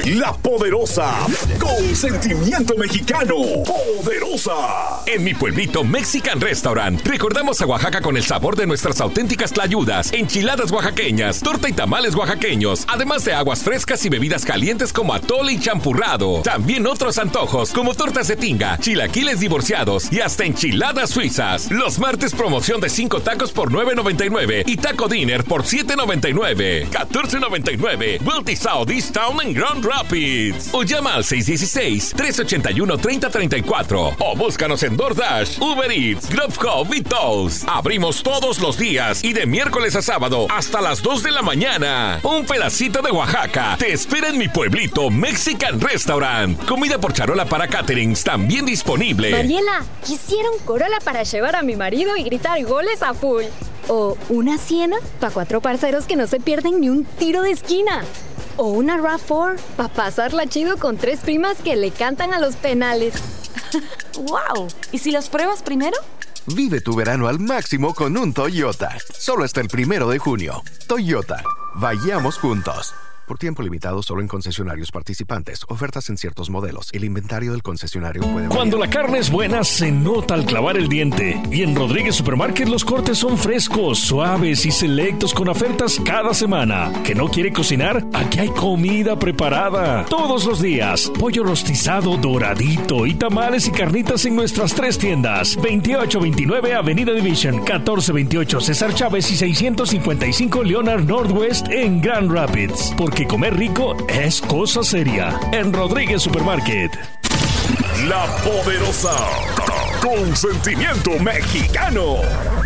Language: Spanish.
La Poderosa, con sentimiento mexicano. Poderosa. En mi pueblito Mexican Restaurant, recordamos a Oaxaca con el sabor de nuestras auténticas tlayudas, enchiladas oaxaqueñas, torta y tamales oaxaqueños, además de aguas frescas y bebidas calientes como atole y champurrado. También otros antojos como tortas de tinga, chilaquiles divorciados y hasta enchiladas suizas. Los martes promoción de 5 tacos por $9.99 y taco dinner por $7.99. $14.99. Wealthy South East Town en Grand Rapids. O llama al 616-381-3034. O búscanos en DoorDash, Uber Eats, Grubhub y Toast. Abrimos todos los días y de miércoles a sábado hasta las 2 de la mañana. Un pedacito de Oaxaca te espera en mi pueblito Mexican Restaurant. Comida por charola para caterings también disponible. Mariela, quisiera un Corolla para llevar a mi marido y gritar goles a full. O una Siena para 4 parceros que no se pierden ni un tiro de esquina. O una RAV4 para pasarla chido con 3 primas que le cantan a los penales. ¡Wow! ¿Y si las pruebas primero? Vive tu verano al máximo con un Toyota. Solo hasta el 1 de junio. Toyota. Vayamos juntos. Por tiempo limitado solo en concesionarios participantes. Ofertas en ciertos modelos. El inventario del concesionario puede variar. Cuando la carne es buena, se nota al clavar el diente. Y en Rodríguez Supermarket los cortes son frescos, suaves y selectos con ofertas cada semana. ¿Que no quiere cocinar? Aquí hay comida preparada. Todos los días. Pollo rostizado, doradito y tamales y carnitas en nuestras 3 tiendas. 2829 Avenida Division, 1428 César Chávez y 655 Leonard Northwest en Grand Rapids. Porque comer rico es cosa seria. En Rodríguez Supermarket. La Poderosa, con sentimiento mexicano.